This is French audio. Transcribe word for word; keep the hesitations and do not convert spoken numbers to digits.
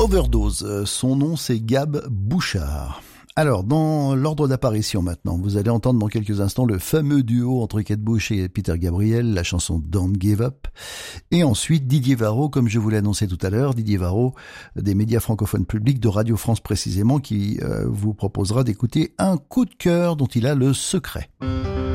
Overdose, son nom c'est Gab Bouchard. Alors, dans l'ordre d'apparition maintenant, vous allez entendre dans quelques instants le fameux duo entre Kate Bush et Peter Gabriel, la chanson Don't Give Up. Et ensuite, Didier Varro, comme je vous l'ai annoncé tout à l'heure, Didier Varro, des médias francophones publics, de Radio France précisément, qui euh, vous proposera d'écouter un coup de cœur dont il a le secret.